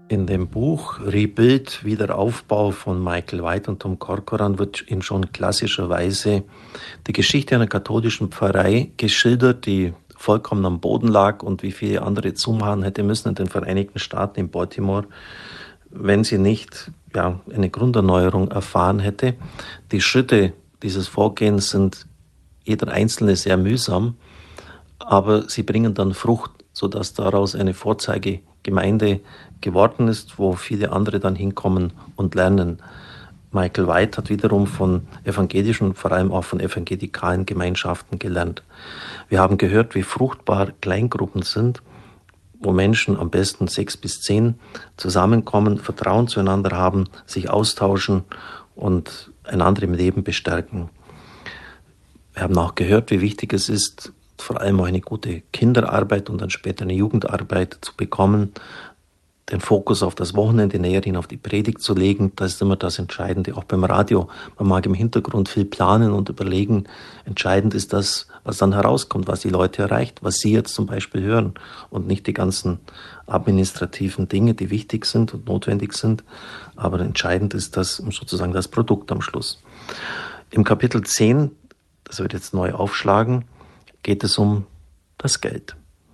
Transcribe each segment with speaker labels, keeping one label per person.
Speaker 1: In dem Buch Rebuild, Wiederaufbau von Michael White und Tom Corcoran wird in schon klassischerweise die Geschichte einer katholischen Pfarrei geschildert, die vollkommen am Boden lag und wie viele andere zumachen hätte müssen in den Vereinigten Staaten in Baltimore, wenn sie nicht eine Grunderneuerung erfahren hätte. Die Schritte dieses Vorgehens sind jeder einzelne sehr mühsam, aber sie bringen dann Frucht, sodass daraus eine Vorzeigegemeinde geworden ist, wo viele andere dann hinkommen und lernen. Michael White hat wiederum von evangelischen, vor allem auch von evangelikalen Gemeinschaften gelernt. Wir haben gehört, wie fruchtbar Kleingruppen sind, wo Menschen am besten 6 bis 10 zusammenkommen, Vertrauen zueinander haben, sich austauschen und einander im Leben bestärken. Wir haben auch gehört, wie wichtig es ist, vor allem auch eine gute Kinderarbeit und dann später eine Jugendarbeit zu bekommen, den Fokus auf das Wochenende näher hin auf die Predigt zu legen. Das ist immer das Entscheidende, auch beim Radio. Man mag im Hintergrund viel planen und überlegen. Entscheidend ist das, was dann herauskommt, was die Leute erreicht, was sie jetzt zum Beispiel hören und nicht die ganzen administrativen Dinge, die wichtig sind und notwendig sind. Aber entscheidend ist das sozusagen das Produkt am Schluss. Im Kapitel 10, das wird jetzt neu aufschlagen, geht es um das Geld.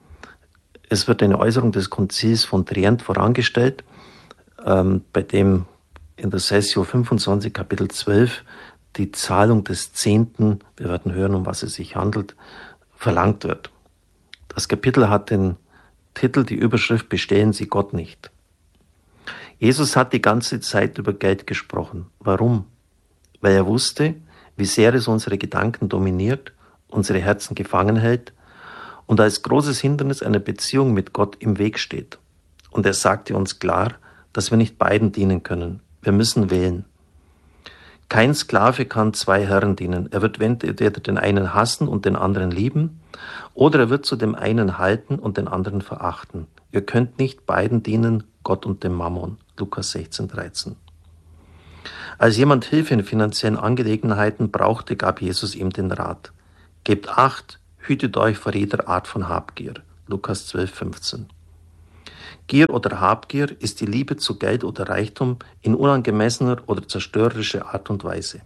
Speaker 1: Es wird eine Äußerung des Konzils von Trient vorangestellt, bei dem in der Sessio 25, Kapitel 12, die Zahlung des Zehnten, wir werden hören, um was es sich handelt, verlangt wird. Das Kapitel hat den Titel, die Überschrift, Bestehlen Sie Gott nicht. Jesus hat die ganze Zeit über Geld gesprochen. Warum? Weil er wusste, wie sehr es unsere Gedanken dominiert, unsere Herzen gefangen hält und als großes Hindernis einer Beziehung mit Gott im Weg steht. Und er sagte uns klar, dass wir nicht beiden dienen können. Wir müssen wählen. Kein Sklave kann 2 Herren dienen. Er wird entweder den einen hassen und den anderen lieben, oder er wird zu dem einen halten und den anderen verachten. Ihr könnt nicht beiden dienen, Gott und dem Mammon. Lukas 16, 13. Als jemand Hilfe in finanziellen Angelegenheiten brauchte, gab Jesus ihm den Rat: Gebt Acht, hütet euch vor jeder Art von Habgier. Lukas 12, 15. Gier oder Habgier ist die Liebe zu Geld oder Reichtum in unangemessener oder zerstörerischer Art und Weise.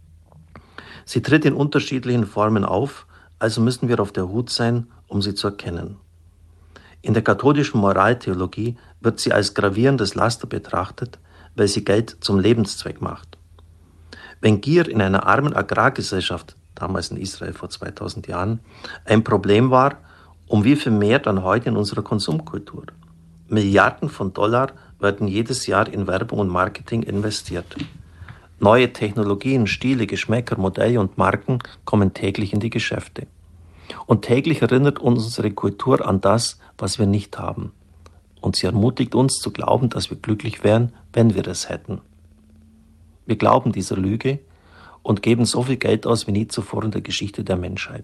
Speaker 1: Sie tritt in unterschiedlichen Formen auf, also müssen wir auf der Hut sein, um sie zu erkennen. In der katholischen Moraltheologie wird sie als gravierendes Laster betrachtet, weil sie Geld zum Lebenszweck macht. Wenn Gier in einer armen Agrargesellschaft, damals in Israel vor 2000 Jahren, ein Problem war, um wie viel mehr dann heute in unserer Konsumkultur. Milliarden von Dollar werden jedes Jahr in Werbung und Marketing investiert. Neue Technologien, Stile, Geschmäcker, Modelle und Marken kommen täglich in die Geschäfte. Und täglich erinnert uns unsere Kultur an das, was wir nicht haben. Und sie ermutigt uns zu glauben, dass wir glücklich wären, wenn wir es hätten. Wir glauben dieser Lüge und geben so viel Geld aus wie nie zuvor in der Geschichte der Menschheit.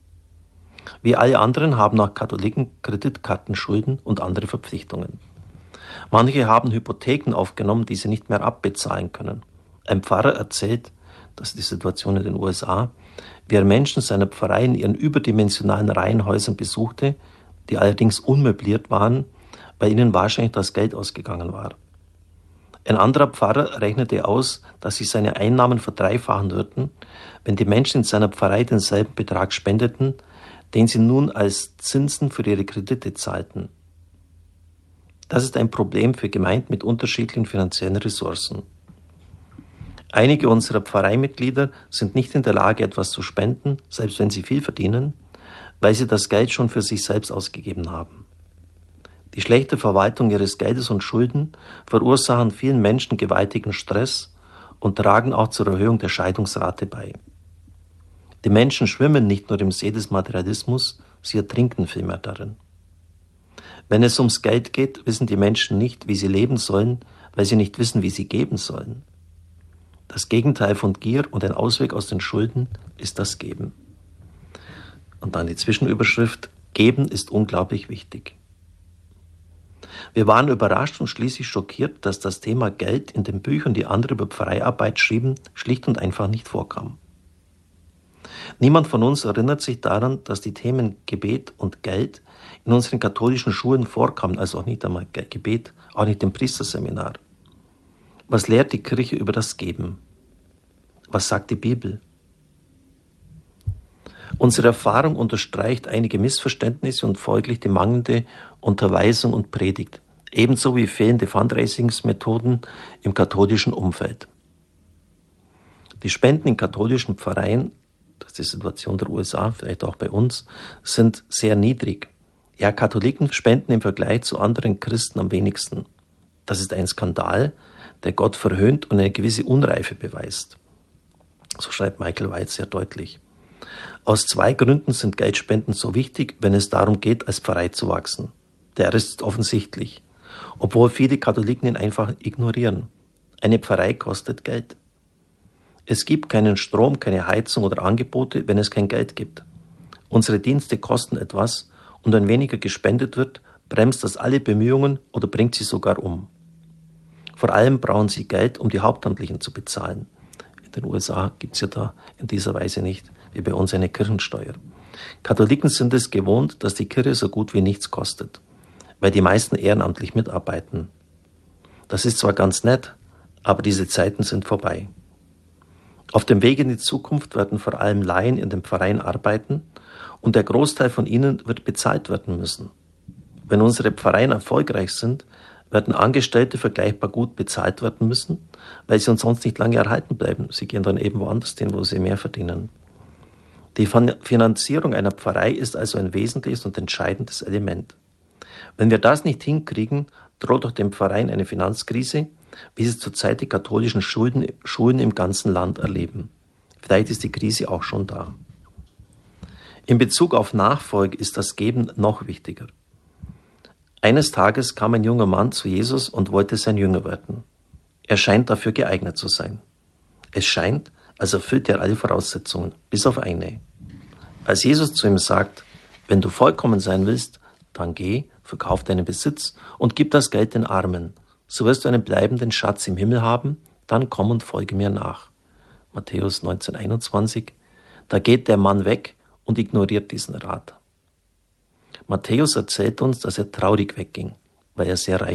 Speaker 1: Wie alle anderen haben auch Katholiken Kreditkartenschulden und andere Verpflichtungen. Manche haben Hypotheken aufgenommen, die sie nicht mehr abbezahlen können. Ein Pfarrer erzählt, das ist die Situation in den USA, wie er Menschen seiner Pfarrei in ihren überdimensionalen Reihenhäusern besuchte, die allerdings unmöbliert waren, weil ihnen wahrscheinlich das Geld ausgegangen war. Ein anderer Pfarrer rechnete aus, dass sich seine Einnahmen verdreifachen würden, wenn die Menschen in seiner Pfarrei denselben Betrag spendeten, den sie nun als Zinsen für ihre Kredite zahlten. Das ist ein Problem für Gemeinden mit unterschiedlichen finanziellen Ressourcen. Einige unserer Pfarreimitglieder sind nicht in der Lage, etwas zu spenden, selbst wenn sie viel verdienen, weil sie das Geld schon für sich selbst ausgegeben haben. Die schlechte Verwaltung ihres Geldes und Schulden verursachen vielen Menschen gewaltigen Stress und tragen auch zur Erhöhung der Scheidungsrate bei. Die Menschen schwimmen nicht nur im See des Materialismus, sie ertrinken vielmehr darin. Wenn es ums Geld geht, wissen die Menschen nicht, wie sie leben sollen, weil sie nicht wissen, wie sie geben sollen. Das Gegenteil von Gier und ein Ausweg aus den Schulden ist das Geben. Und dann die Zwischenüberschrift: Geben ist unglaublich wichtig. Wir waren überrascht und schließlich schockiert, dass das Thema Geld in den Büchern, die andere über Pfarreiarbeit schrieben, schlicht und einfach nicht vorkam. Niemand von uns erinnert sich daran, dass die Themen Gebet und Geld in unseren katholischen Schulen vorkamen, also auch nicht einmal Gebet, auch nicht im Priesterseminar. Was lehrt die Kirche über das Geben? Was sagt die Bibel? Unsere Erfahrung unterstreicht einige Missverständnisse und folglich die mangelnde Unterweisung und Predigt, ebenso wie fehlende Fundraisingsmethoden im katholischen Umfeld. Die Spenden in katholischen Pfarreien, das ist die Situation der USA, vielleicht auch bei uns, sind sehr niedrig. Ja, Katholiken spenden im Vergleich zu anderen Christen am wenigsten. Das ist ein Skandal, der Gott verhöhnt und eine gewisse Unreife beweist. So schreibt Michael White sehr deutlich. Aus 2 Gründen sind Geldspenden so wichtig, wenn es darum geht, als Pfarrei zu wachsen. Der erste ist offensichtlich, obwohl viele Katholiken ihn einfach ignorieren. Eine Pfarrei kostet Geld. Es gibt keinen Strom, keine Heizung oder Angebote, wenn es kein Geld gibt. Unsere Dienste kosten etwas und wenn weniger gespendet wird, bremst das alle Bemühungen oder bringt sie sogar um. Vor allem brauchen sie Geld, um die Hauptamtlichen zu bezahlen. In den USA gibt es ja da in dieser Weise nicht, wie bei uns, eine Kirchensteuer. Katholiken sind es gewohnt, dass die Kirche so gut wie nichts kostet, weil die meisten ehrenamtlich mitarbeiten. Das ist zwar ganz nett, aber diese Zeiten sind vorbei. Auf dem Weg in die Zukunft werden vor allem Laien in den Pfarreien arbeiten und der Großteil von ihnen wird bezahlt werden müssen. Wenn unsere Pfarreien erfolgreich sind, werden Angestellte vergleichbar gut bezahlt werden müssen, weil sie uns sonst nicht lange erhalten bleiben. Sie gehen dann eben woanders hin, wo sie mehr verdienen. Die Finanzierung einer Pfarrei ist also ein wesentliches und entscheidendes Element. Wenn wir das nicht hinkriegen, droht auch den Pfarreien eine Finanzkrise, wie sie zurzeit die katholischen Schulen im ganzen Land erleben. Vielleicht ist die Krise auch schon da. In Bezug auf Nachfolge ist das Geben noch wichtiger. Eines Tages kam ein junger Mann zu Jesus und wollte sein Jünger werden. Er scheint dafür geeignet zu sein. Es scheint, als erfüllt er alle Voraussetzungen, bis auf eine. Als Jesus zu ihm sagt, wenn du vollkommen sein willst, dann geh, verkauf deinen Besitz und gib das Geld den Armen. So wirst du einen bleibenden Schatz im Himmel haben, dann komm und folge mir nach. Matthäus 19,21. Da geht der Mann weg und ignoriert diesen Rat. Matthäus erzählt uns, dass er traurig wegging, weil er sehr reich